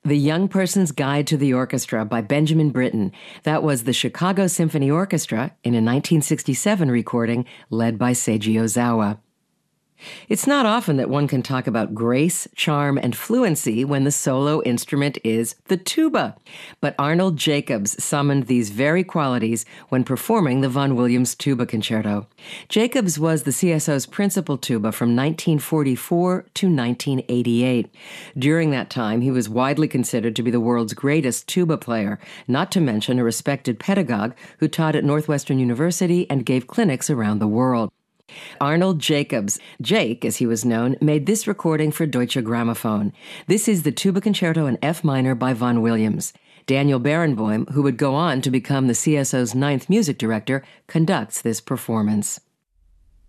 The Young Person's Guide to the Orchestra by Benjamin Britten. That was the Chicago Symphony Orchestra in a 1967 recording led by Seiji Ozawa. It's not often that one can talk about grace, charm, and fluency when the solo instrument is the tuba. But Arnold Jacobs summoned these very qualities when performing the Vaughan Williams Tuba Concerto. Jacobs was the CSO's principal tuba from 1944 to 1988. During that time, he was widely considered to be the world's greatest tuba player, not to mention a respected pedagogue who taught at Northwestern University and gave clinics around the world. Arnold Jacobs, Jake as he was known, made this recording for Deutsche Grammophon. This is the Tuba Concerto in F minor by Vaughan Williams. Daniel Barenboim, who would go on to become the CSO's 9th music director, conducts this performance.